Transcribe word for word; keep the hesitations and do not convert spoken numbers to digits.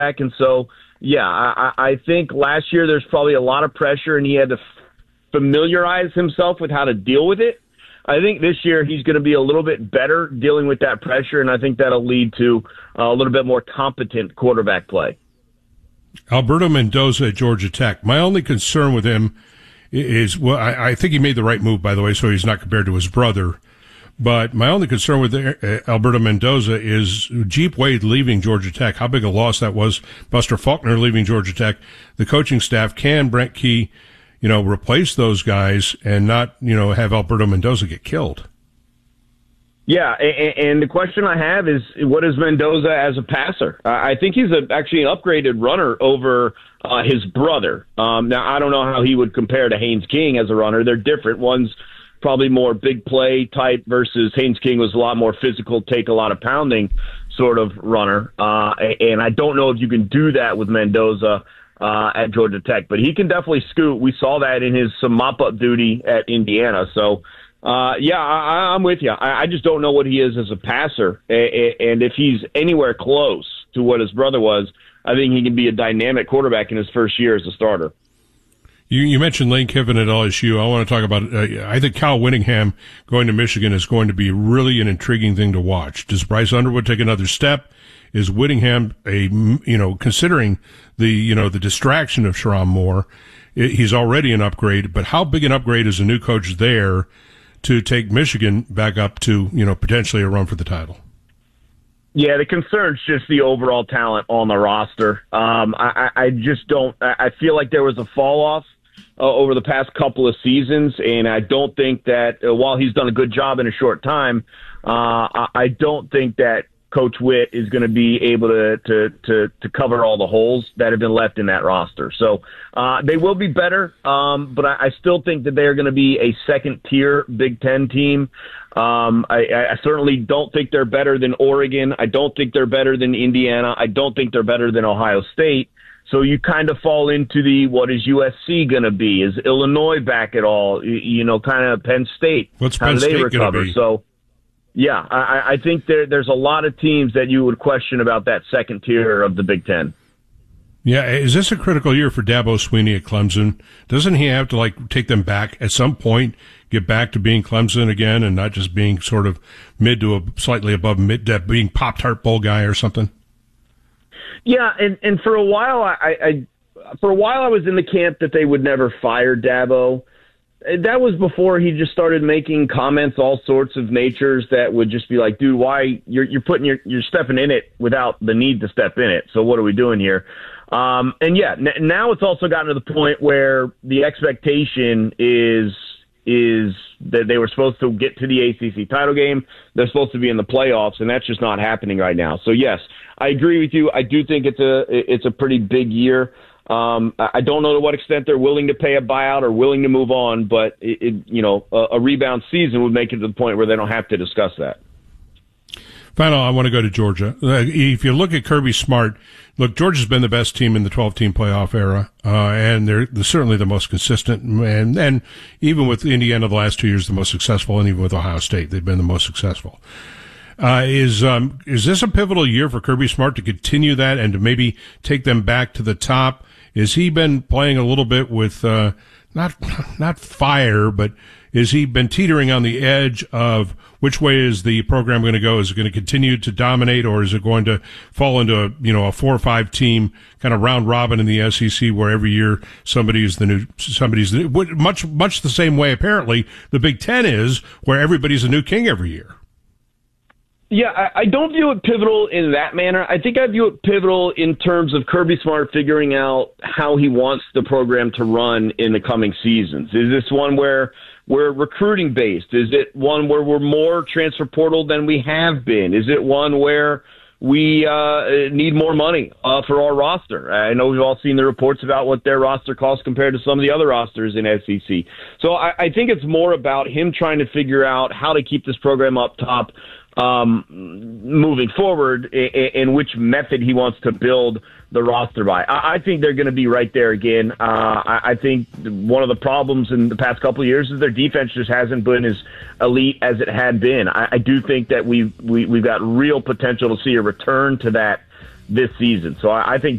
And so, yeah, I, I think last year there's probably a lot of pressure, and he had to familiarize himself with how to deal with it. I think this year he's going to be a little bit better dealing with that pressure, and I think that'll lead to uh, a little bit more competent quarterback play. Alberto Mendoza at Georgia Tech. My only concern with him is, well, I, I think he made the right move, by the way, so he's not compared to his brother. But my only concern with uh, Alberto Mendoza is Jeep Wade leaving Georgia Tech. How big a loss that was. Buster Faulkner leaving Georgia Tech. The coaching staff, can Brent Key, you know, replace those guys and not, you know, have Alberto Mendoza get killed? Yeah, and the question I have is, what is Mendoza as a passer? I think he's a, actually an upgraded runner over uh, his brother. Um, now, I don't know how he would compare to Haynes King as a runner. They're different. One's probably more big play type versus Haynes King was a lot more physical, take a lot of pounding sort of runner. Uh, and I don't know if you can do that with Mendoza uh, at Georgia Tech, but he can definitely scoot. We saw that in his some mop-up duty at Indiana. So, Uh, yeah, I, I'm with you. I, I just don't know what he is as a passer. And if he's anywhere close to what his brother was, I think he can be a dynamic quarterback in his first year as a starter. You, you mentioned Lane Kiffin at L S U. I want to talk about, uh, I think Kyle Whittingham going to Michigan is going to be really an intriguing thing to watch. Does Bryce Underwood take another step? Is Whittingham a, you know, considering the, you know, the distraction of Sharon Moore, he's already an upgrade, but how big an upgrade is a new coach there to take Michigan back up to, you know, potentially a run for the title? Yeah, the concern's just the overall talent on the roster. Um, I, I just don't – I feel like there was a fall-off uh, over the past couple of seasons, and I don't think that uh, while he's done a good job in a short time, uh, I, I don't think that Coach Witt is going to be able to, to to to cover all the holes that have been left in that roster. So uh, they will be better, um, but I, I still think that they are going to be a second-tier Big Ten team. Um, I, I certainly don't think they're better than Oregon. I don't think they're better than Indiana. I don't think they're better than Ohio State. So you kind of fall into the, what is U S C going to be? Is Illinois back at all? You, you know, kind of Penn State. What's How Penn do they State recover? going to be? So. Yeah, I, I think there, there's a lot of teams that you would question about that second tier of the Big Ten. Yeah, is this a critical year for Dabo Swinney at Clemson? Doesn't he have to, like, take them back at some point, get back to being Clemson again and not just being sort of mid to a slightly above mid, uh, being Pop-Tart Bowl guy or something? Yeah, and, and for a while, I, I for a while I was in the camp that they would never fire Dabo. That was before he just started making comments, all sorts of natures that would just be like, dude, why you're you're putting your you're stepping in it without the need to step in it. So what are we doing here? Um, and yeah, n- now it's also gotten to the point where the expectation is is that they were supposed to get to the A C C title game. They're supposed to be in the playoffs, and that's just not happening right now. So yes, I agree with you. I do think it's a it's a pretty big year. Um, I don't know to what extent they're willing to pay a buyout or willing to move on, but it, it, you know, a, a rebound season would make it to the point where they don't have to discuss that. Final, I want to go to Georgia. Uh, if you look at Kirby Smart, look, Georgia's been the best team in the twelve-team playoff era, uh, and they're, they're certainly the most consistent, and, and even with Indiana the last two years, the most successful, and even with Ohio State, they've been the most successful. Uh, is um, is this a pivotal year for Kirby Smart to continue that and to maybe take them back to the top? Has he been playing a little bit with uh, not not fire, but has he been teetering on the edge of which way is the program going to go? Is it going to continue to dominate, or is it going to fall into a you know a four or five team kind of round robin in the S E C where every year somebody's the new somebody's the, much much the same way apparently the Big Ten is, where everybody's a new king every year? Yeah, I, I don't view it pivotal in that manner. I think I view it pivotal in terms of Kirby Smart figuring out how he wants the program to run in the coming seasons. Is this one where we're recruiting based? Is it one where we're more transfer portal than we have been? Is it one where we uh, need more money uh, for our roster? I know we've all seen the reports about what their roster costs compared to some of the other rosters in S E C. So I, I think it's more about him trying to figure out how to keep this program up top um, moving forward, and which method he wants to build the roster by. I, I think they're going to be right there again. Uh, I, I think one of the problems in the past couple of years is their defense just hasn't been as elite as it had been. I, I do think that we've, we, we've got real potential to see a return to that this season. So I, I think